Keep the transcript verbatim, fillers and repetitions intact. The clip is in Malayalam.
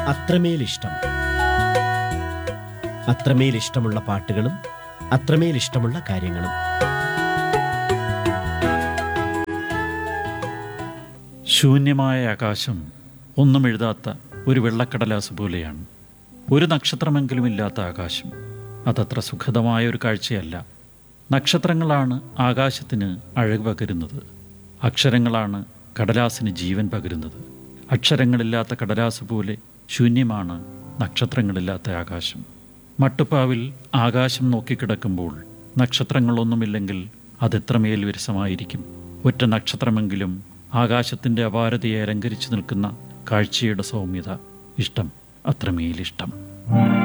അത്രമേൽ ഇഷ്ടം. അത്രമേൽ ഇഷ്ടമുള്ള പാട്ടുകളും അത്രമേൽ ഇഷ്ടമുള്ള കാര്യങ്ങളും. ശൂന്യമായ ആകാശം ഒന്നും എഴുതാത്ത ഒരു വെള്ളക്കടലാസ് പോലെയാണ്. ഒരു നക്ഷത്രമെങ്കിലും ഇല്ലാത്ത ആകാശം. അതത്ര സുഖദമായ ഒരു കാഴ്ചയല്ല. നക്ഷത്രങ്ങളാണ് ആകാശത്തിന് അഴക് പകരുന്നത്. അക്ഷരങ്ങളാണ് കടലാസിന് ജീവൻ പകരുന്നത്. അക്ഷരങ്ങളില്ലാത്ത കടലാസ് പോലെ ശൂന്യമാണ് നക്ഷത്രങ്ങളില്ലാത്ത ആകാശം. മട്ടുപ്പാവിൽ ആകാശം നോക്കിക്കിടക്കുമ്പോൾ നക്ഷത്രങ്ങളൊന്നുമില്ലെങ്കിൽ അതെത്രമേൽ വിരസമായിരിക്കും. ഒറ്റ നക്ഷത്രമെങ്കിലും ആകാശത്തിൻ്റെ അപാരതയെ അലങ്കരിച്ചു നിൽക്കുന്ന കാഴ്ചയുടെ സൗമ്യത. ഇഷ്ടം, അത്രമേലിഷ്ടം.